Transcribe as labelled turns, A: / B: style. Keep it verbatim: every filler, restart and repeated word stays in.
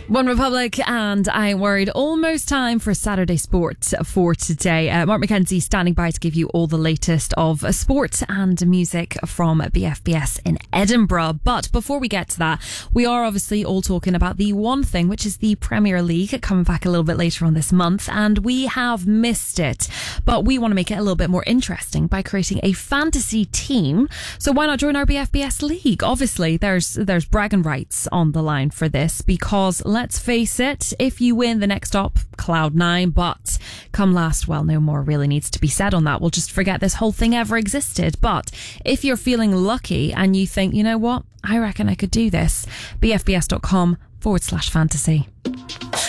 A: One Republic and I Ain't Worried. Almost time for Saturday Sport for today. Uh, Mark McKenzie standing by to give you all the latest of sport and music from B F B S in Edinburgh. But before we get to that, we are obviously all talking about the one thing, which is the Premier League, coming back a little bit later on this month, and we have missed it. But we want to make it a little bit more interesting by creating a fantasy team. So why not join our B F B S League? Obviously, there's there's bragging rights on the line for this, because let's face it, if you win, the next stop, Cloud nine, but come last, well, no more really needs to be said on that. We'll just forget this whole thing ever existed. But if you're feeling lucky and you think, you know what, I reckon I could do this, bfbs.com forward slash fantasy.